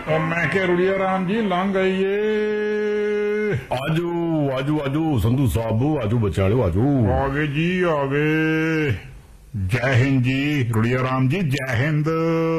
और मैं क्या रुड़िया राम जी लंघ आइए। आजो आजो आजो संधू साहब आजो बचाड़ो आजो। आगे जी आगे। जय हिंद जी रुड़िया राम जी जय हिंद।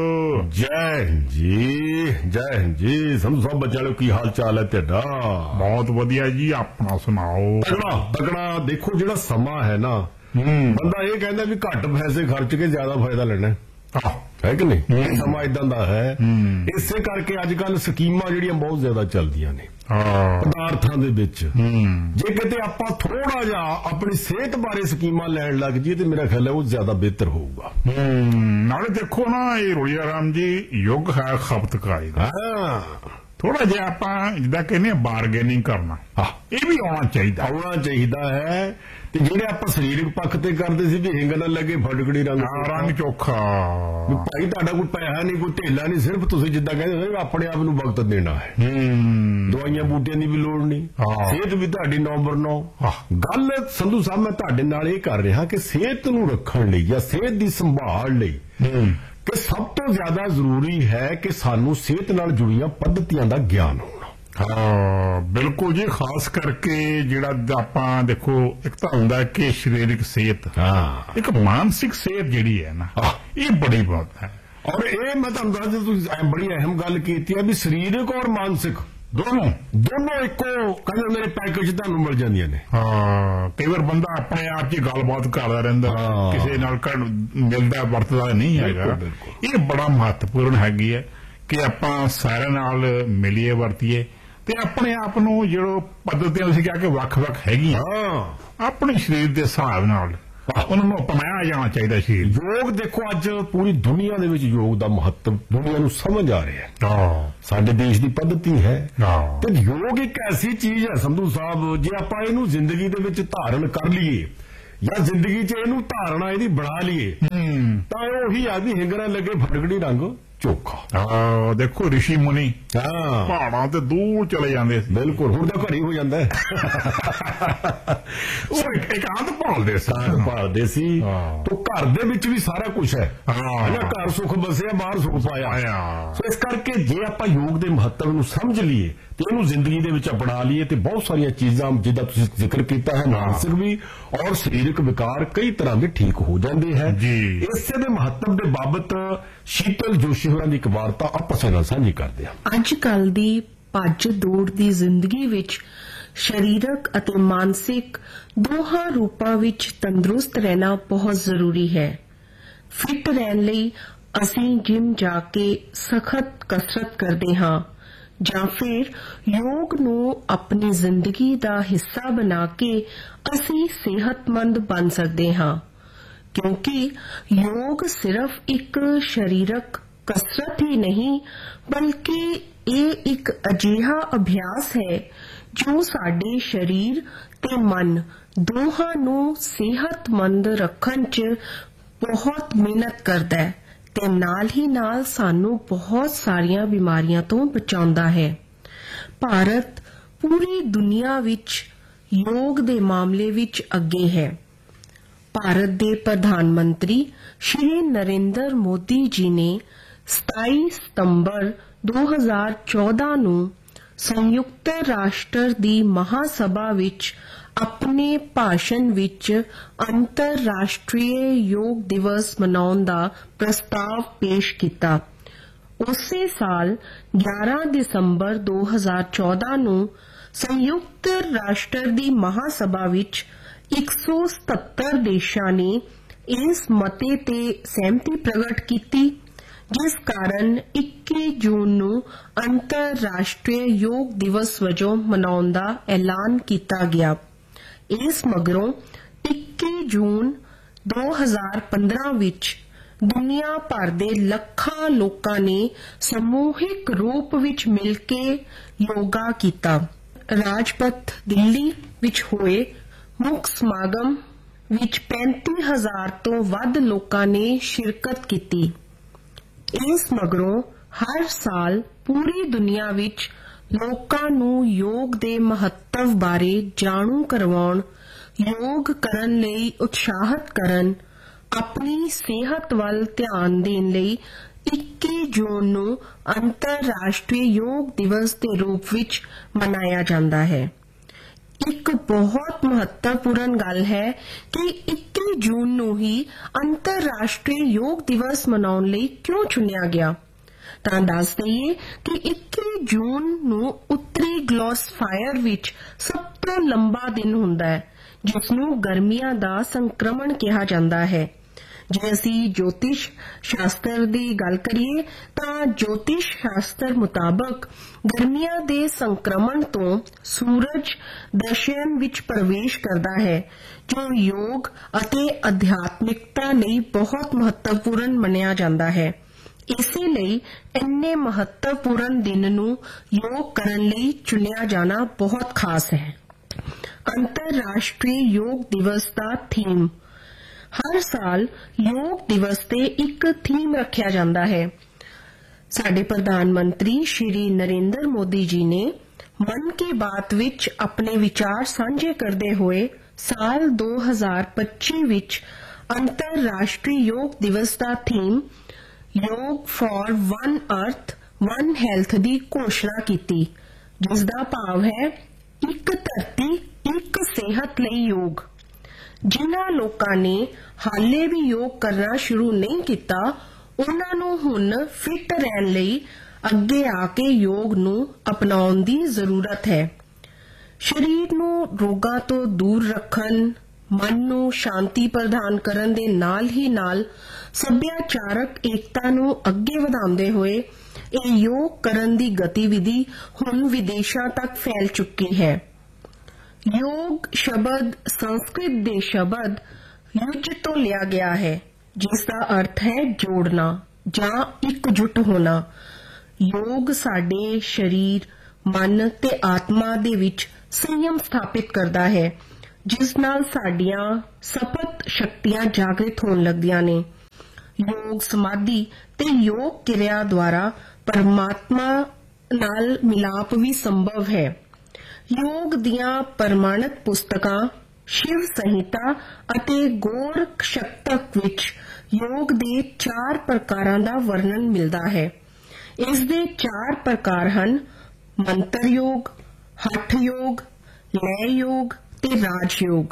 जय हिंद जी जय हिंद जी संधू साहब बचाड़ो की हाल चाल है तेरा? बहुत वधिया जी अपना सुनाओ। तगड़ा तगड़ा। देखो जेड़ा समा है ना बंदा ये कहता भी घट पैसे खर्च के ज्यादा फायदा लेना है कि नहीं। समा इदा दा है इसे करके अजकल स्कीमां ਜਿਹੜੀਆਂ बहुत ज्यादा चलदियां ने पदार्थां दे विच। जे किते आपां थोड़ा जिहा अपनी सेहत बारे स्कीमां लैण लग जी ते मेरा ख्याल है वो ज्यादा बेहतर होऊगा। नाले देखो ना ये रुड़िया राम जी युग है खपतकारी दा। थोड़ा जिहा आपां जिद्दां कहने बारगेनिंग करना ये भी आउणा चाहीदा है। ਤੇ ਜਿਹੜੇ ਆਪਾਂ ਸਰੀਰਕ ਪੱਖ ਤੇ ਕਰਦੇ ਸੀ ਵੀ ਹਿੰਗ ਨਾ ਲੱਗੇ ਫਟਕੜੀ ਰੰਗ ਚੋਖਾ ਭਾਈ ਤੁਹਾਡਾ ਕੋਈ ਪੈਸਾ ਨਹੀਂ ਕੋਈ ਢੇਲਾ ਨਹੀਂ ਸਿਰਫ ਤੁਸੀਂ ਜਿੱਦਾਂ ਕਹਿੰਦੇ ਹੋ ਆਪਣੇ ਆਪ ਨੂੰ ਵਕਤ ਦੇਣਾ ਹੈ। ਦਵਾਈਆਂ ਬੂਟਿਆਂ ਦੀ ਵੀ ਲੋੜ ਨਹੀਂ ਸਿਹਤ ਵੀ ਤੁਹਾਡੀ ਨੰਬਰ 9। ਗੱਲ ਸੰਧੂ ਸਾਹਿਬ ਮੈਂ ਤੁਹਾਡੇ ਨਾਲ ਇਹ ਕਰ ਰਿਹਾ ਕਿ ਸਿਹਤ ਨੂੰ ਰੱਖਣ ਲਈ ਜਾਂ ਸਿਹਤ ਦੀ ਸੰਭਾਲ ਲਈ ਕਿ ਸਭ ਤੋਂ ਜ਼ਿਆਦਾ ਜ਼ਰੂਰੀ ਹੈ ਕਿ ਸਾਨੂੰ ਸਿਹਤ ਨਾਲ ਜੁੜੀਆਂ ਪੱਧਤੀਆਂ ਦਾ ਗਿਆਨ ਹੋਣਾ। बिल्कुल जी खास करके जिहड़ा आपां देखो एक तो हुंदा कि शारीरिक सेहत एक मानसिक सेहत जिहड़ी है ना ये बड़ी बहुत है। और ये मैं तुहानूं दस तुसीं बड़ी अहम गल कीती है भी शारीरिक और मानसिक दोनों इको कहंदे मेरे पैकेज तुहानूं मिल जांदियां ने। कई बार बंदा अपने आप च गलबात करदा रहिंदा किसी नाल मिलदा वरतदा नहीं हैगा। ये बड़ा महत्वपूर्ण हैगी है कि आपां सारे नाल मिलिए वरतीए ते अपने आप नूं जो पद्धतियां तुसीं कहा कि वख-वख हैगियां अपने शरीर दे हिसाब नाल उन्हां नूं अपनाया जाना चाहिए। शरीर योग देखो अज पूरी दुनिया दे विच योग दा महत्व दुनिया नूं समझ आ रहा है। साडे देश दी पद्धति है ते योग एक ऐसी चीज है संधू साहब जे आपां इहनूं जिंदगी दे विच धारण कर लईए या जिंदगी च इहनूं धारणा इहदी बना लईए तां ओही आ भी हिंग ना लगे फटकड़ी रंग चोखा। देखो ऋषि मुनि पहाड़ां ते दूर चले जांदे सी। बिल्कुल हुण तां घर ही हो जांदा है। ਉਹ ਇਕਾਂਤ ਭਾਲਦੇ ਸੀ तो घर दे विच भी सारा कुछ है ना घर सुख बसिया बाहर सुख पाया। सो इस करके जे आपां योग दे महत्व नूं समझ लीए ते इहनूं जिंदगी दे विच अपना लीए ते बहुत सारियां चीज़ां जिद्दां तुसीं जिक्र कीता है मानसिक भी और सरीरक विकार कई तरह के ठीक हो जाते हैं। इसे दे महत्व दे बाबत शीतल जोशी होरां दी एक वार्ता आपस नाल साझी करदे हां। अज कल दी भज दौड़ दी जिंदगी विच शरीरक ਅਤੇ मानसिक ਦੋਹਾਂ रूपां विच तंदुरुस्त रहना बहुत जरूरी है। फिट रहन लई असीं जिम जाके सखत कसरत करदे हां ਜਾਂ ਫਿਰ योग ਨੂੰ अपनी जिंदगी ਦਾ हिस्सा बना के ਅਸੀਂ सेहतमंद बन सकते हां क्योंकि योग सिर्फ एक शरीरक कसरत ही नहीं बल्कि ये एक अजिहा अभ्यास है जो साडे शरीर ते मन दोहां नूं सेहतमंद रखण च बहुत मेहनत करदा है ते नाल ही नाल सानू बहुत सारियां बीमारियां तो बचाउंदा है। भारत पूरी दुनिया विच योग दे मामले विच अगे है। भारत दे प्रधानमंत्री श्री नरेंद्र मोदी जी ने 27 सितंबर 2014 ਨੂੰ संयुक्त राष्ट्र दी महासभा विच अपने भाषण विच अंतरराष्ट्रीय योग दिवस मनाउण दा प्रस्ताव पेश किया। उसे साल 11 दिसंबर 2014 ਨੂੰ संयुक्त राष्ट्र दी महासभा विच 177 देशां ने इस मते ते सहमति प्रगट की जिस कारण 21 जून ਨੂੰ अंतरराष्ट्रीय योग दिवस वजों मनाउण दा ऐलान किया गया। इस मगरों 21 जून 2015 विच दुनिया भर दे ਲੱਖਾਂ लोकां ने समूहिक रूप विच मिल के योगा किया। राजपथ दिल्ली विच होए मुख समागम विच 35,000 तो वध लोकां ने शिरकत की। इस मगरों हर साल पूरी दुनिया विच लोकां नूं योग दे महत्व बारे जाणू करवाउण योग करन लई उत्साहित करन अपनी सेहत वल ध्यान देण लई 21 ਜੂਨ ਨੂੰ ਅੰਤਰਰਾਸ਼ਟਰੀ ਯੋਗ ਦਿਵਸ ਦੇ ਰੂਪ ਵਿੱਚ ਮਨਾਇਆ ਜਾਂਦਾ ਹੈ। ਇੱਕ ਬਹੁਤ ਮਹੱਤਵਪੂਰਨ ਗੱਲ ਹੈ ਕਿ 21 ਜੂਨ ਨੂੰ ਹੀ ਅੰਤਰਰਾਸ਼ਟਰੀ ਯੋਗ ਦਿਵਸ ਮਨਾਉਣ ਲਈ ਕਿਉਂ ਚੁਣਿਆ ਗਿਆ। ਤਾਂ ਦੱਸ ਦਈਏ ਕਿ 21 ਜੂਨ ਨੂੰ ਉੱਤਰੀ ਗਲੋਸਫਾਇਰ ਵਿੱਚ ਸਭ ਤੋਂ ਲੰਬਾ ਦਿਨ ਹੁੰਦਾ ਹੈ, ਜਿਸ ਨੂੰ ਗਰਮੀਆਂ ਦਾ ਸੰਕਰਮਣ ਕਿਹਾ ਜਾਂਦਾ ਹੈ। ਜੇ ਅਸੀਂ ਜੋਤਿਸ਼ ਸ਼ਾਸਤਰ ਦੀ ਗੱਲ ਕਰੀਏ ਤਾਂ ਜੋਤਿਸ਼ ਸ਼ਾਸਤਰ ਮੁਤਾਬਕ ਗਰਮੀਆਂ ਦੇ ਸੰਕਰਮਣ ਤੋਂ ਸੂਰਜ ਦਸ਼ਯਨ ਵਿੱਚ ਪ੍ਰਵੇਸ਼ ਕਰਦਾ ਹੈ, ਜੋ ਯੋਗ ਅਤੇ ਅਧਿਆਤਮਿਕਤਾ ਲਈ ਬਹੁਤ ਮਹੱਤਵਪੂਰਨ ਮੰਨਿਆ ਜਾਂਦਾ ਹੈ। ਇਸੇ ਲਈ ਇੰਨੇ ਮਹੱਤਵਪੂਰਨ ਦਿਨ ਨੂੰ ਯੋਗ ਕਰਨ ਲਈ ਚੁਣਿਆ ਜਾਣਾ ਬਹੁਤ ਖਾਸ ਹੈ। ਅੰਤਰਰਾਸ਼ਟਰੀ ਯੋਗ ਦਿਵਸ ਦਾ ਥੀਮ। ਹਰ ਸਾਲ ਯੋਗ ਦਿਵਸ ਤੇ ਇੱਕ ਥੀਮ ਰੱਖਿਆ ਜਾਂਦਾ ਹੈ। ਸਾਡੇ ਪ੍ਰਧਾਨ ਮੰਤਰੀ ਸ਼੍ਰੀ ਨਰਿੰਦਰ ਮੋਦੀ ਜੀ ਨੇ ਮਨ ਕੀ ਬਾਤ ਵਿੱਚ ਆਪਣੇ ਵਿਚਾਰ ਸਾਂਝੇ ਕਰਦੇ ਹੋਏ ਸਾਲ 2025 ਵਿੱਚ ਅੰਤਰਰਾਸ਼ਟਰੀ ਯੋਗ ਦਿਵਸ ਦਾ ਥੀਮ ਯੋਗ ਫॉर ਵਨ ਅਰਥ ਵਨ ਹੈਲਥ ਦੀ ਘੋਸ਼ਣਾ ਕੀਤੀ, ਜਿਸ ਦਾ ਭਾਵ ਹੈ ਇੱਕ ਧਰਤੀ ਇੱਕ ਸਿਹਤ ਲਈ ਯੋਗ। ਜਿਨ੍ਹਾਂ ਲੋਕਾਂ ਨੇ ਹਾਲੇ ਵੀ ਯੋਗ ਕਰਨਾ ਸ਼ੁਰੂ ਨਹੀਂ ਕੀਤਾ, ਉਹਨਾਂ ਨੂੰ ਹੁਣ ਫਿੱਟ ਰਹਿਣ ਲਈ ਅੱਗੇ ਆ ਕੇ ਯੋਗ ਨੂੰ ਅਪਣਾਉਣ ਦੀ ਜ਼ਰੂਰਤ ਹੈ। ਸਰੀਰ ਨੂੰ ਰੋਗਾਂ ਤੋਂ ਦੂਰ ਰੱਖਣ, ਮਨ ਨੂੰ ਸ਼ਾਂਤੀ ਪ੍ਰਦਾਨ ਕਰਨ ਦੇ ਨਾਲ ਹੀ ਨਾਲ ਸੱਭਿਆਚਾਰਕ ਏਕਤਾ ਨੂੰ ਅੱਗੇ ਵਧਾਉਂਦੇ ਹੋਏ ਇਹ ਯੋਗ ਕਰਨ ਦੀ ਗਤੀਵਿਧੀ ਹੁਣ ਵਿਦੇਸ਼ਾਂ ਤੱਕ ਫੈਲ ਚੁੱਕੀ ਹੈ। ਯੋਗ ਸ਼ਬਦ ਸੰਸਕ੍ਰਿਤ ਦੇ ਸ਼ਬਦ ਯੁਜ ਤੋਂ ਲਿਆ ਗਿਆ ਹੈ, ਜਿਸ ਦਾ ਅਰਥ ਹੈ ਜੋੜਨਾ ਜਾਂ ਇਕਜੁੱਟ ਹੋਣਾ। ਯੋਗ ਸਾਡੇ ਸਰੀਰ, ਮਨ ਤੇ ਆਤਮਾ ਦੇ ਵਿੱਚ ਸੰਯਮ ਸਥਾਪਿਤ ਕਰਦਾ ਹੈ, ਜਿਸ ਨਾਲ ਸਾਡੀਆਂ ਸਪਤ ਸ਼ਕਤੀਆਂ ਜਾਗਰਿਤ ਹੋਣ ਲੱਗਦੀਆਂ ਨੇ। ਯੋਗ ਸਮਾਧੀ ਤੇ ਯੋਗ ਕਿਰਿਆ ਦੁਆਰਾ ਪਰਮਾਤਮਾ ਨਾਲ ਮਿਲਾਪ ਵੀ ਸੰਭਵ ਹੈ। ਯੋਗ ਦੀਆਂ ਪ੍ਰਮਾਣਿਤ ਪੁਸਤਕਾਂ ਸ਼ਿਵ ਸੰਹਿਤਾ ਅਤੇ ਗੋਰਖ ਸ਼ਤਕ ਵਿੱਚ ਯੋਗ ਦੇ 4 ਪ੍ਰਕਾਰਾਂ ਦਾ ਵਰਣਨ ਮਿਲਦਾ ਹੈ। ਇਸ ਦੇ 4 ਪ੍ਰਕਾਰ ਹਨ: ਮੰਤਰ ਯੋਗ, ਹਠ ਯੋਗ, ਲੈ ਯੋਗ ਤੇ ਰਾਜ ਯੋਗ।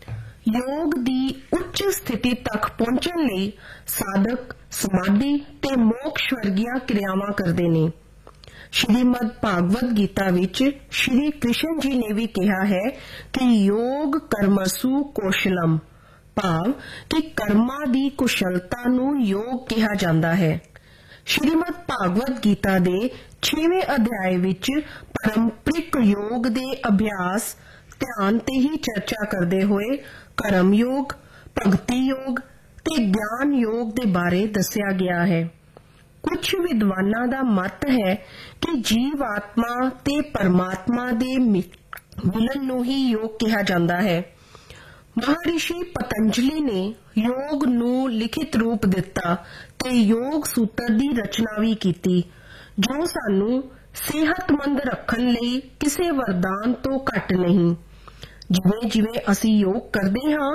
ਯੋਗ ਦੀ ਉੱਚ ਸਥਿਤੀ ਤੱਕ ਪਹੁੰਚਣ ਲਈ ਸਾਧਕ ਸਮਾਧੀ ਤੇ ਮੋਕਸ਼ ਵਰਗੀਆਂ ਕਿਰਿਆਵਾਂ ਕਰਦੇ ਨੇ। ਸ਼੍ਰੀਮਦ ਭਾਗਵਤ ਗੀਤਾ ਵਿੱਚ ਸ਼੍ਰੀ ਕ੍ਰਿਸ਼ਨ ਜੀ ਨੇ ਵੀ ਕਿਹਾ ਹੈ ਕਿ ਯੋਗ ਕਰਮਸੂ ਕੌਸ਼ਲਮ, ਭਾਵ ਕਿ ਕਰਮਾਂ ਦੀ ਕੁਸ਼ਲਤਾ ਨੂੰ ਯੋਗ ਕਿਹਾ ਜਾਂਦਾ ਹੈ। ਸ਼੍ਰੀਮਦ ਭਾਗਵਤ ਗੀਤਾ ਦੇ 6ਵੇਂ ਅਧਿਆਇ ਵਿੱਚ ਪਾਰੰਪਰਿਕ ਯੋਗ ਦੇ ਅਭਿਆਸ ਧਿਆਨ ਤੇ ਹੀ ਚਰਚਾ ਕਰਦੇ ਹੋਏ ਕਰਮ ਯੋਗ, ਭਗਤੀ ਯੋਗ ਤੇ ਗਿਆਨ ਯੋਗ ਦੇ ਬਾਰੇ ਦੱਸਿਆ ਗਿਆ ਹੈ। ਕੁਝ ਵਿਦਵਾਨਾਂ ਦਾ ਮਤ ਹੈ ਕਿ ਜੀਵ ਆਤਮਾ ਤੇ ਪਰਮਾਤਮਾ ਦੇ ਮਿਲਨ ਨੂੰ ਹੀ ਯੋਗ ਕਿਹਾ ਜਾਂਦਾ ਹੈ। ਮਹਾਰਿਸ਼ੀ ਪਤੰਜਲੀ ਨੇ ਯੋਗ ਨੂੰ ਲਿਖਿਤ ਰੂਪ ਦਿੱਤਾ ਤੇ ਯੋਗ ਸੂਤਰ ਦੀ ਰਚਨਾ ਵੀ ਕੀਤੀ, ਜੋ ਸਾਨੂੰ ਸਿਹਤਮੰਦ ਰੱਖਣ ਲਈ ਕਿਸੇ ਵਰਦਾਨ ਤੋਂ ਘੱਟ ਨਹੀਂ। ਜਿਵੇਂ ਜਿਵੇਂ ਅਸੀਂ ਯੋਗ ਕਰਦੇ ਹਾਂ,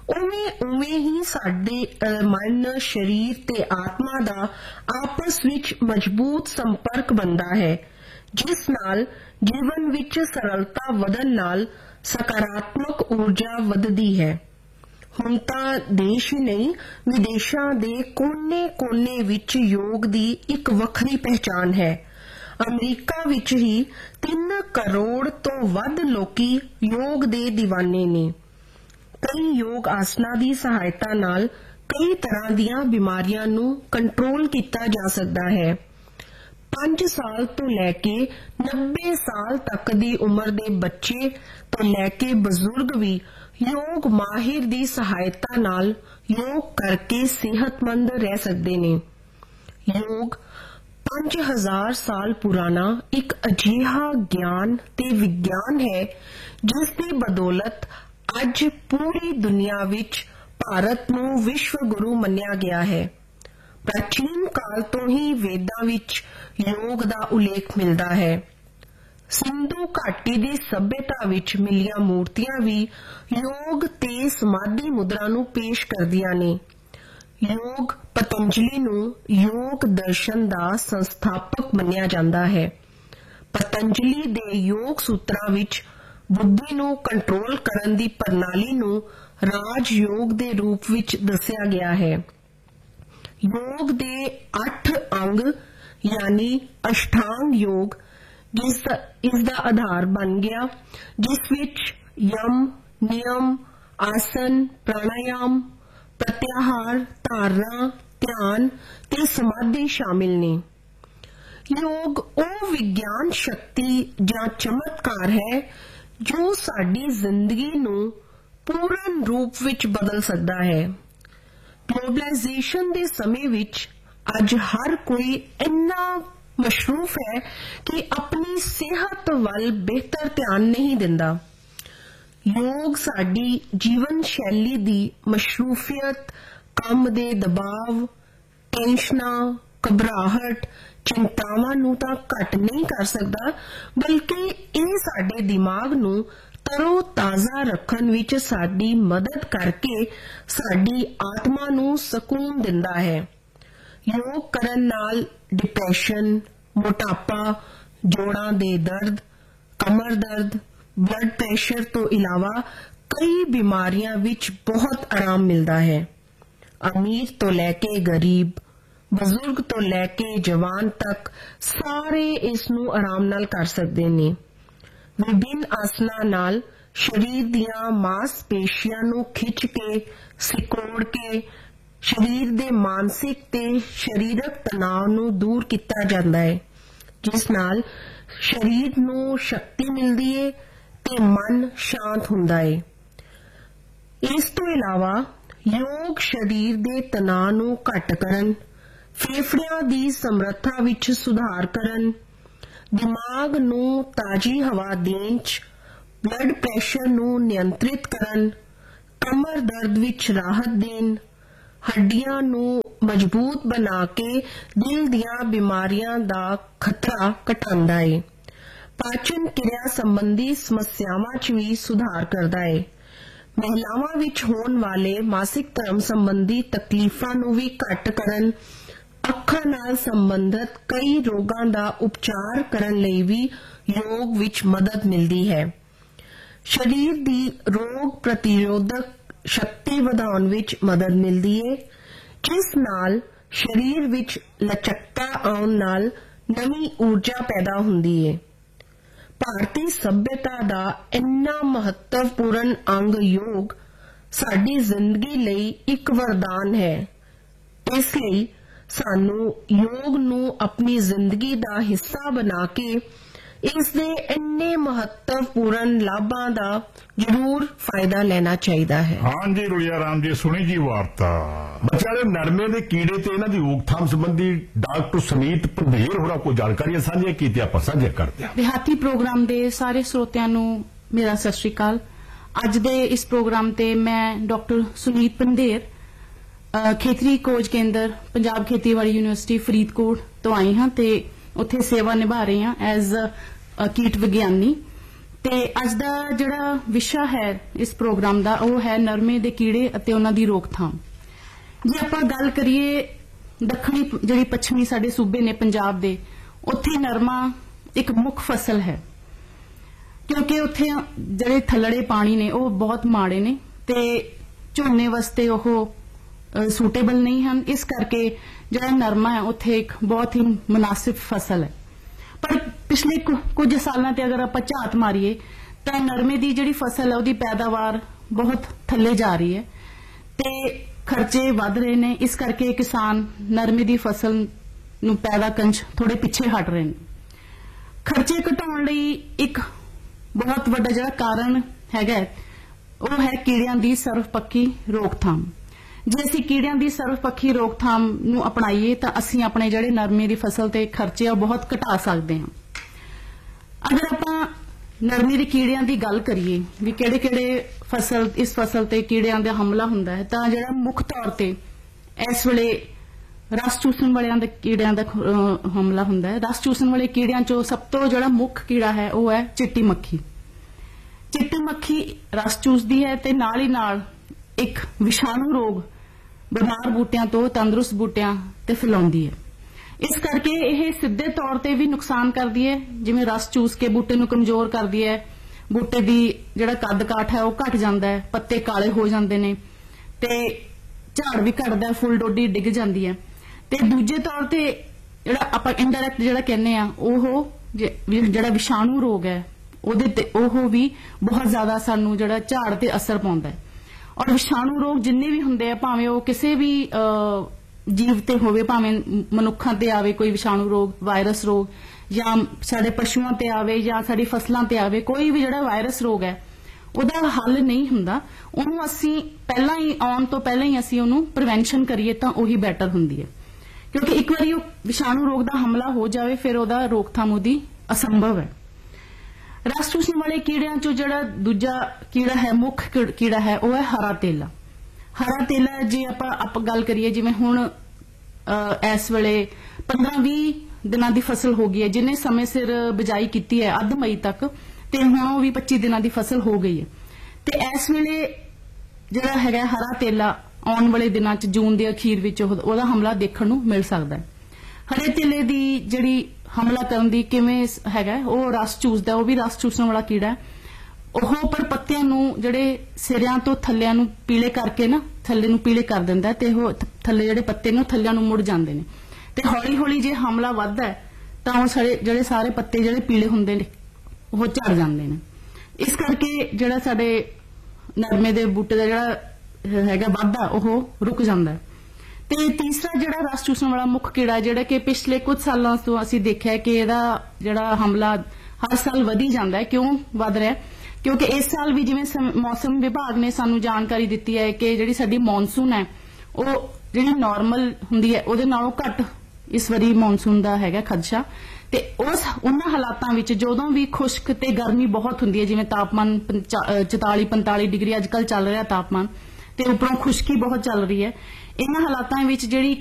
ਉਵੇਂ ਹੀ ਸਾਡੇ ਮਨ, ਸਰੀਰ ਤੇ ਆਤਮਾ ਦਾ ਆਪਸ ਵਿੱਚ ਮਜ਼ਬੂਤ ਸੰਪਰਕ ਬਣਦਾ ਹੈ, ਜਿਸ ਨਾਲ ਜੀਵਨ ਵਿੱਚ ਸਰਲਤਾ ਵਧਣ ਨਾਲ ਸਕਾਰਾਤਮਕ ਊਰਜਾ ਵਧਦੀ ਹੈ। ਹੁਣ ਤਾਂ ਦੇਸ਼ ਹੀ ਨਹੀਂ, ਵਿਦੇਸ਼ਾਂ ਦੇ ਕੋਨੇ-ਕੋਨੇ ਵਿੱਚ ਯੋਗ ਦੀ ਇੱਕ ਵੱਖਰੀ ਪਹਿਚਾਣ ਹੈ। ਅਮਰੀਕਾ ਵਿੱਚ ਹੀ 3 ਕਰੋੜ ਤੋਂ ਵੱਧ ਲੋਕੀ ਯੋਗ ਦੇ دیਵਾਨੇ ਨੇ। ਕਈ ਯੋਗ ਆਸਨਾਂ ਦੀ ਸਹਾਇਤਾ ਨਾਲ ਕਈ ਤਰ੍ਹਾਂ ਦੀਆਂ ਬਿਮਾਰੀਆਂ ਨੂੰ ਕੰਟਰੋਲ ਕੀਤਾ ਜਾ ਸਕਦਾ ਹੈ। 5 ਸਾਲ ਤੋਂ ਲੈ ਕੇ 90 ਸਾਲ ਤੱਕ ਦੀ ਉਮਰ ਦੇ ਬੱਚੇ ਤੋਂ ਲੈ ਕੇ ਬਜ਼ੁਰਗ ਵੀ ਯੋਗ ਮਾਹਿਰ ਦੀ ਸਹਾਇਤਾ ਨਾਲ ਯੋਗ ਕਰਕੇ ਸਿਹਤਮੰਦ ਰਹਿ ਸਕਦੇ ਨੇ। ਯੋਗ 5000 ਸਾਲ ਪੁਰਾਣਾ ਇੱਕ ਅਜਿਹਾ ਗਿਆਨ ਤੇ ਵਿਗਿਆਨ ਹੈ, ਜਿਸ ਦੀ ਬਦੌਲਤ ਅੱਜ ਪੂਰੀ ਦੁਨੀਆ ਵਿੱਚ ਭਾਰਤ ਨੂੰ ਵਿਸ਼ਵ ਗੁਰੂ ਮੰਨਿਆ ਗਿਆ ਹੈ। ਪ੍ਰਾਚੀਨ ਕਾਲ ਤੋਂ ਹੀ ਵੇਦਾਂ ਵਿੱਚ ਯੋਗ ਦਾ ਉਲੇਖ ਮਿਲਦਾ ਹੈ। ਸਿੰਧੂ ਘਾਟੀ ਦੀ ਸਭਿਅਤਾ ਵਿੱਚ ਮਿਲੀਆਂ ਮੂਰਤੀਆਂ ਵੀ ਯੋਗ ਤੇ ਸਮਾਧੀ ਮੁਦਰਾ ਨੂੰ ਪੇਸ਼ ਕਰਦੀਆਂ ਨੇ। योग पतंजलि ਨੂੰ योग दर्शन ਦਾ ਸੰਸਥਾਪਕ ਮੰਨਿਆ ਜਾਂਦਾ ਹੈ। ਪਤੰਜਲੀ ਦੇ ਯੋਗ ਸੂਤਰਾਂ ਵਿੱਚ ਬੁੱਧੀ ਨੂੰ ਕੰਟਰੋਲ ਕਰਨ ਦੀ ਪ੍ਰਣਾਲੀ ਨੂੰ ਰਾਜ ਯੋਗ ਦੇ ਰੂਪ ਵਿੱਚ ਦੱਸਿਆ ਗਿਆ ਹੈ। ਯੋਗ ਦੇ 8 ਅੰਗ यानी अष्टांग योग इसका आधार बन गया, जिस विच यम, नियम, आसन, प्राणायाम, प्रत्याहार, धारणा, ध्यान ते समाधि शामिल ने। योग ਉਹ ਵਿਗਿਆਨ ਸ਼ਕਤੀ ਜਾਂ ਚਮਤਕਾਰ ਹੈ ਜੋ ਸਾਡੀ ਜ਼ਿੰਦਗੀ ਨੂੰ ਪੂਰਨ ਰੂਪ ਵਿੱਚ ਬਦਲ ਸਕਦਾ ਹੈ। ਗਲੋਬਲਾਈਜੇਸ਼ਨ ਦੇ ਸਮੇਂ ਵਿੱਚ ਅੱਜ ਹਰ ਕੋਈ ਇੰਨਾ ਮਸ਼ਰੂਫ ਹੈ ਕਿ ਆਪਣੀ ਸਿਹਤ ਵੱਲ ਬਿਹਤਰ ਧਿਆਨ ਨਹੀਂ ਦਿੰਦਾ। ਯੋਗ ਸਾਡੀ ਜੀਵਨ ਸ਼ੈਲੀ ਦੀ ਮਸ਼ਰੂਫੀਅਤ, ਕੰਮ ਦੇ ਦਬਾਅ, ਟੈਨਸ਼ਨਾਂ, ਘਬਰਾਹਟ, ਚਿੰਤਾਵਾਂ ਨੂੰ ਤਾਂ ਘੱਟ ਨਹੀਂ ਕਰ ਸਕਦਾ, ਬਲਕਿ ਇਹ ਸਾਡੇ ਦਿਮਾਗ ਨੂੰ ਤਰੋ ਤਾਜ਼ਾ ਰੱਖਣ ਵਿੱਚ ਸਾਡੀ ਮਦਦ ਕਰਕੇ ਸਾਡੀ ਆਤਮਾ ਨੂੰ ਸਕੂਨ ਦਿੰਦਾ ਹੈ। योग ਕਰਨ ਨਾਲ डिप्रेशन, मोटापा, जोड़ां दे दर्द, कमर दर्द, ब्लड प्रेशर तो इलावा कई बीमारियां विच बहुत आराम मिलता है। अमीर तो लैके गरीब, बुजुर्ग तो लैके जवान तक सारे इस नूं आराम नाल कर सकते ने। विभिन्न आसनां नाल शरीर दियां मांसपेशियां नूं खिच के, सिकोड़ के शरीर दे मानसिक ते शरीरक तनाव नूं दूर किया जाता है, जिस नाल शरीर नूं शक्ति मिलती है ते मन शांत हुंदा है। इस तो इलावा योग शरीर दे तनाव नूं घट करन, फेफड़ियां दी समर्था विच सुधार करन, दिमाग नूं ताजी हवा देण च, ब्लड प्रेशर नूं नियंत्रित करन, कमर दर्द विच राहत देण, हड्डियां नूं मजबूत बना के दिल दियां बीमारियां दा खतरा घटांदा है। पाचन क्रिया संबंधी समस्यावां च भी सुधार करदा है। महिलावां विच होण वाले मासिक धर्म संबंधी तकलीफां नूं भी घट करन, अखां नाल संबंधित कई रोगां दा उपचार करन लई भी योग विच मदद मिलदी है। शरीर दी रोग प्रतिरोधक शक्ति ਵਧਾਉਣ ਵਿੱਚ ਮਦਦ ਮਿਲਦੀ ਹੈ, ਜਿਸ ਨਾਲ ਸਰੀਰ ਵਿੱਚ ਲਚਕਤਾ ਆਉਣ ਨਾਲ ਨਵੀਂ ਊਰਜਾ ਪੈਦਾ ਹੁੰਦੀ ਹੈ। ਭਾਰਤੀ ਸਭਿਅਤਾ ਦਾ ਇੰਨਾ ਮਹੱਤਵਪੂਰਨ ਅੰਗ ਯੋਗ ਸਾਡੀ ਜ਼ਿੰਦਗੀ ਲਈ ਇੱਕ ਵਰਦਾਨ ਹੈ। ਇਸ ਲਈ ਸਾਨੂੰ ਯੋਗ ਨੂੰ ਆਪਣੀ ਜ਼ਿੰਦਗੀ ਦਾ ਹਿੱਸਾ ਬਣਾ ਕੇ ਇਸ ਦੇ ਇੰਨੇ ਮਹੱਤਵਪੂਰਨ ਲਾਭਾਂ ਦਾ ਜ਼ਰੂਰ ਫਾਇਦਾ ਲੈਣਾ ਚਾਹੀਦਾ ਹੈ। ਹਾਂਜੀ ਰੁਲੀਆ ਰਾਮ ਜੀ, ਸੁਣੀ ਜੀ ਵਾਰਤਾ। ਬੱਚਿਆਂ ਦੇ ਨਰਮੇ ਦੇ ਕੀੜੇ ਤੇ ਇਹਨਾਂ ਦੀ ਰੋਕਥਾਮ ਸੰਬੰਧੀ ਡਾਕਟਰ ਸੁਨੀਤ ਪੰਧੇਰ ਹੋਰਾਂ ਕੋਲ ਜਾਣਕਾਰੀਆਂ ਸਾਂਝੀਆਂ ਕੀਤੀਆਂ, ਆਪਾਂ ਸਾਂਝੇ ਕਰਦੇ ਹਾਂ। ਦਿਹਾਤੀ ਪ੍ਰੋਗਰਾਮ ਦੇ ਸਾਰੇ ਸਰੋਤਿਆਂ ਨੂੰ ਮੇਰਾ ਸਤਿ ਸ਼੍ਰੀ ਅਕਾਲ। ਅੱਜ ਦੇ ਇਸ ਪ੍ਰੋਗਰਾਮ ਤੇ ਮੈਂ ਡਾਕਟਰ ਸੁਨੀਤ ਪੰਧੇਰ, ਖੇਤਰੀ ਖੋਜ ਕੇਂਦਰ ਪੰਜਾਬ ਖੇਤੀਬਾੜੀ ਯੂਨੀਵਰਸਿਟੀ ਫਰੀਦਕੋਟ ਤੋਂ ਆਈ ਹਾਂ ਤੇ ਉੱਥੇ ਸੇਵਾ ਨਿਭਾ ਰਹੀ ਹਾਂ ਐਜ਼ ਕੀਟ ਵਿਗਿਆਨੀ। ਤੇ ਅੱਜ ਦਾ ਜਿਹੜਾ ਵਿਸ਼ਾ ਹੈ ਇਸ ਪ੍ਰੋਗਰਾਮ ਦਾ ਉਹ ਹੈ ਨਰਮੇ ਦੇ ਕੀੜੇ ਅਤੇ ਉਹਨਾਂ ਦੀ ਰੋਕਥਾਮ। ਜੇ ਆਪਾਂ ਗੱਲ ਕਰੀਏ ਦੱਖਣੀ ਜਿਹੜੀ ਪੱਛਮੀ ਸਾਡੇ ਸੂਬੇ ਨੇ ਪੰਜਾਬ ਦੇ, ਉੱਥੇ ਨਰਮਾ ਇੱਕ ਮੁੱਖ ਫਸਲ ਹੈ, ਕਿਉਂਕਿ ਉੱਥੇ ਜਿਹੜੇ ਥੱਲੜੇ ਪਾਣੀ ਨੇ ਉਹ ਬਹੁਤ ਮਾੜੇ ਨੇ ਤੇ ਝੋਨੇ ਵਾਸਤੇ ਉਹ ਸੂਟੇਬਲ ਨਹੀਂ ਹਨ। ਇਸ ਕਰਕੇ ਜਿਹੜਾ ਨਰਮਾ ਹੈ ਉੱਥੇ ਇੱਕ ਬਹੁਤ ਹੀ ਮੁਨਾਸਿਬ ਫਸਲ ਹੈ। ਪਰ ਪਿਛਲੇ ਕੁਝ ਸਾਲਾਂ ਤੇ ਅਗਰ ਆਪਾਂ ਝਾਤ ਮਾਰੀਏ ਤਾਂ ਨਰਮੇ ਦੀ ਜਿਹੜੀ ਫਸਲ ਹੈ ਉਹਦੀ ਪੈਦਾਵਾਰ ਬਹੁਤ ਥੱਲੇ ਜਾ ਰਹੀ ਹੈ ਤੇ ਖਰਚੇ ਵੱਧ ਰਹੇ ਨੇ। ਇਸ ਕਰਕੇ ਕਿਸਾਨ ਨਰਮੇ ਦੀ ਫਸਲ ਨੂੰ ਪੈਦਾ ਕਰਨ 'ਚ ਥੋੜੇ ਪਿੱਛੇ ਹਟ ਰਹੇ ਨੇ। ਖਰਚੇ ਘਟਾਉਣ ਲਈ ਇੱਕ ਬਹੁਤ ਵੱਡਾ ਜਿਹੜਾ ਕਾਰਨ ਹੈਗਾ ਉਹ ਹੈ ਕੀੜਿਆਂ ਦੀ ਸਰਵਪੱਖੀ ਰੋਕਥਾਮ। ਜੇ ਅਸੀਂ ਕੀੜਿਆਂ ਦੀ ਸਰਵਪੱਖੀ ਰੋਕਥਾਮ ਨੂੰ ਅਪਣਾਈਏ ਤਾਂ ਅਸੀਂ ਆਪਣੇ ਜਿਹੜੇ ਨਰਮੇ ਦੀ ਫਸਲ ਤੇ ਖਰਚੇ ਆ ਬਹੁਤ ਘਟਾ ਸਕਦੇ ਹਾਂ। ਅਗਰ ਆਪਾਂ ਨਰਮੇ ਦੇ ਕੀੜਿਆਂ ਦੀ ਗੱਲ ਕਰੀਏ ਵੀ ਕਿਹੜੇ-ਕਿਹੜੇ ਇਸ ਫਸਲ ਤੇ ਕੀੜਿਆਂ ਦਾ ਹਮਲਾ ਹੁੰਦਾ ਹੈ, ਤਾਂ ਜਿਹੜਾ ਮੁੱਖ ਤੌਰ ਤੇ ਇਸ ਵੇਲੇ ਰਸ ਚੂਸਣ ਵਾਲਿਆਂ ਦੇ ਕੀੜਿਆਂ ਦਾ ਹਮਲਾ ਹੁੰਦਾ ਹੈ। ਰਸ ਚੂਸਣ ਵਾਲੇ ਕੀੜਿਆਂ ਚੋਂ ਸਭ ਤੋਂ ਜਿਹੜਾ ਮੁੱਖ ਕੀੜਾ ਹੈ ਉਹ ਹੈ ਚਿੱਟੀ ਮੱਖੀ। ਚਿੱਟੀ ਮੱਖੀ ਰਸ ਚੂਸਦੀ ਹੈ ਤੇ ਨਾਲ ਹੀ ਨਾਲ ਇੱਕ ਵਿਸ਼ਾਣੂ ਰੋਗ ਬਿਮਾਰ ਬੂਟਿਆਂ ਤੋਂ ਤੰਦਰੁਸਤ ਬੂਟਿਆਂ ਤੇ ਫੈਲਾਉਂਦੀ ਹੈ। ਇਸ ਕਰਕੇ ਇਹ ਸਿੱਧੇ ਤੌਰ ਤੇ ਵੀ ਨੁਕਸਾਨ ਕਰਦੀ ਹੈ, ਜਿਵੇਂ ਰਸ ਚੂਸ ਕੇ ਬੂਟੇ ਨੂੰ ਕਮਜ਼ੋਰ ਕਰਦੀ ਹੈ, ਬੂਟੇ ਦੀ ਜਿਹੜਾ ਕੱਦ ਕਾਠ ਹੈ ਉਹ ਘਟ ਜਾਂਦਾ ਹੈ, ਪੱਤੇ ਕਾਲੇ ਹੋ ਜਾਂਦੇ ਨੇ ਤੇ ਝਾੜ ਵੀ ਘਟਦਾ, ਫੁੱਲ ਡੋਡੀ ਡਿੱਗ ਜਾਂਦੀ ਹੈ। ਤੇ ਦੂਜੇ ਤੌਰ ਤੇ ਜਿਹੜਾ ਆਪਾਂ ਇਨਡਾਇਰੈਕਟ ਜਿਹੜਾ ਕਹਿੰਦੇ ਆ, ਉਹ ਜਿਹੜਾ ਵਿਸ਼ਾਣੂ ਰੋਗ ਹੈ ਉਹਦੇ ਤੇ ਉਹ ਵੀ ਬਹੁਤ ਜ਼ਿਆਦਾ ਸਾਨੂੰ ਜਿਹੜਾ ਝਾੜ ਤੇ ਅਸਰ ਪਾਉਂਦਾ ਹੈ। ਔਰ ਵਿਸ਼ਾਣੂ ਰੋਗ ਜਿੰਨੇ ਵੀ ਹੁੰਦੇ ਆ, ਭਾਵੇਂ ਉਹ ਕਿਸੇ ਵੀ ਜੀਵ ਤੇ ਹੋਵੇ, ਭਾਵੇਂ ਮਨੁੱਖਾਂ ਤੇ ਆਵੇ ਕੋਈ ਵਿਸ਼ਾਣੂ ਰੋਗ, ਵਾਇਰਸ ਰੋਗ, ਜਾਂ ਸਾਡੇ ਪਸ਼ੂਆਂ ਤੇ ਆਵੇ ਜਾਂ ਸਾਡੀ ਫਸਲਾਂ ਤੇ ਆਵੇ, ਕੋਈ ਵੀ ਜਿਹੜਾ ਵਾਇਰਸ ਰੋਗ ਹੈ ਉਹਦਾ ਹੱਲ ਨਹੀਂ ਹੁੰਦਾ। ਉਹਨੂੰ ਅਸੀਂ ਪਹਿਲਾਂ ਹੀ ਆਉਣ ਤੋਂ ਪਹਿਲਾਂ ਹੀ ਅਸੀਂ ਉਹਨੂੰ ਪ੍ਰੀਵੈਂਸ਼ਨ ਕਰੀਏ ਤਾਂ ਉਹੀ ਬੈਟਰ ਹੁੰਦੀ ਹੈ, ਕਿਉਂਕਿ ਇੱਕ ਵਾਰੀ ਉਹ ਵਿਸ਼ਾਣੂ ਰੋਗ ਦਾ ਹਮਲਾ ਹੋ ਜਾਵੇ ਫਿਰ ਉਹਦਾ ਰੋਕਥਾਮ ਉਹਦੀ ਅਸੰਭਵ ਹੈ। ਰਸ ਚੂਸਣ ਵਾਲੇ ਕੀੜਿਆਂ ਚੋਂ ਜਿਹੜਾ ਦੂਜਾ ਕੀੜਾ ਹੈ, ਮੁੱਖ ਕੀੜਾ ਹੈ, ਉਹ ਹੈ ਹਰਾ ਤੇਲਾ। ਹਰਾ ਤੇਲਾ ਜੇ ਆਪਾਂ ਗੱਲ ਕਰੀਏ, ਜਿਵੇਂ ਹੁਣ ਇਸ ਵੇਲੇ 15-20 ਦਿਨਾਂ ਦੀ ਫਸਲ ਹੋ ਗਈ ਹੈ, ਜਿਹਨੇ ਸਮੇਂ ਸਿਰ ਬਿਜਾਈ ਕੀਤੀ ਹੈ ਅੱਧ ਮਈ ਤੱਕ, ਤੇ ਹੁਣ ਉਹ ਵੀ 25 ਦਿਨਾਂ ਦੀ ਫਸਲ ਹੋ ਗਈ ਹੈ। ਤੇ ਇਸ ਵੇਲੇ ਜਿਹੜਾ ਹੈਗਾ ਹਰਾ ਤੇਲਾ ਆਉਣ ਵਾਲੇ ਦਿਨਾਂ 'ਚ ਜੂਨ ਦੇ ਅਖੀਰ ਵਿੱਚ ਉਹਦਾ ਹਮਲਾ ਦੇਖਣ ਨੂੰ ਮਿਲ ਸਕਦਾ ਹੈ। ਹਰੇ ਤੇਲੇ ਦੀ ਜਿਹੜੀ ਹਮਲਾ ਕਰਨ ਦੀ ਕਿਵੇਂ ਹੈਗਾ, ਉਹ ਰਸ ਚੂਸਦਾ, ਉਹ ਵੀ ਰਸ ਚੂਸਣ ਵਾਲਾ ਕੀੜਾ ਹੈ। ਉਹ ਪਰ ਪੱਤਿਆਂ ਨੂੰ ਜਿਹੜੇ ਸਿਰਿਆਂ ਤੋਂ ਥੱਲਿਆਂ ਨੂੰ ਪੀਲੇ ਕਰਕੇ ਨਾ, ਥੱਲੇ ਨੂੰ ਪੀਲੇ ਕਰ ਦਿੰਦਾ ਤੇ ਉਹ ਥੱਲੇ ਜਿਹੜੇ ਪੱਤੇ ਨੇ ਥੱਲਿਆਂ ਨੂੰ ਮੁੜ ਜਾਂਦੇ ਨੇ, ਤੇ ਹੌਲੀ ਹੌਲੀ ਜੇ ਹਮਲਾ ਵੱਧਦਾ ਹੈ ਤਾਂ ਉਹ ਜਿਹੜੇ ਸਾਰੇ ਪੱਤੇ ਜਿਹੜੇ ਪੀਲੇ ਹੁੰਦੇ ਨੇ ਉਹ ਝੜ ਜਾਂਦੇ ਨੇ। ਇਸ ਕਰਕੇ ਜਿਹੜਾ ਸਾਡੇ ਨਰਮੇ ਦੇ ਬੂਟੇ ਦਾ ਜਿਹੜਾ ਹੈਗਾ ਵਾਧਾ ਉਹ ਰੁਕ ਜਾਂਦਾ। ਤੇ ਤੀਸਰਾ ਜਿਹੜਾ ਰਸ ਚੂਸਣ ਵਾਲਾ ਮੁੱਖ ਕੀੜਾ, ਜਿਹੜਾ ਕਿ ਪਿਛਲੇ ਕੁਝ ਸਾਲਾਂ ਤੋਂ ਅਸੀਂ ਦੇਖਿਆ ਕਿ ਇਹਦਾ ਜਿਹੜਾ ਹਮਲਾ ਹਰ ਸਾਲ ਵਧੀ ਜਾਂਦਾ ਹੈ। ਕਿਉਂ ਵੱਧ ਰਿਹਾ? ਕਿਉਂਕਿ ਇਸ ਸਾਲ ਵੀ ਜਿਵੇਂ ਮੌਸਮ ਵਿਭਾਗ ਨੇ ਸਾਨੂੰ ਜਾਣਕਾਰੀ ਦਿੱਤੀ ਹੈ ਕਿ ਜਿਹੜੀ ਸਾਡੀ ਮੌਨਸੂਨ ਹੈ ਉਹ ਜਿਹੜੀ ਨਾਰਮਲ ਹੁੰਦੀ ਹੈ ਉਹਦੇ ਨਾਲੋਂ ਘੱਟ ਇਸ ਵਾਰੀ ਮੌਨਸੂਨ ਦਾ ਹੈਗਾ ਖਦਸ਼ਾ। ਤੇ ਉਹਨਾਂ ਹਾਲਾਤਾਂ ਵਿੱਚ ਜਦੋਂ ਵੀ ਖੁਸ਼ਕ ਤੇ ਗਰਮੀ ਬਹੁਤ ਹੁੰਦੀ ਹੈ, ਜਿਵੇਂ ਤਾਪਮਾਨ 44-45 ਡਿਗਰੀ ਅੱਜ ਕੱਲ੍ਹ ਚੱਲ ਰਿਹਾ ਤਾਪਮਾਨ, ਤੇ ਉੱਪਰੋਂ ਖੁਸ਼ਕੀ ਬਹੁਤ ਚੱਲ ਰਹੀ ਹੈ, ਇਹਨਾਂ ਹਾਲਾਤਾਂ ਵਿੱਚ ਜਿਹੜੀ